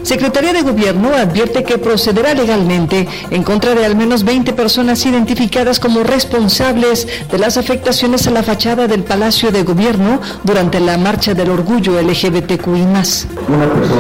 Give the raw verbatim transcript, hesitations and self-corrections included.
Secretaría de Gobierno advierte que procederá legalmente en contra de al menos veinte personas identificadas como responsables de las afectaciones a la fachada del Palacio de Gobierno durante la Marcha del Orgullo L G B T Q I más.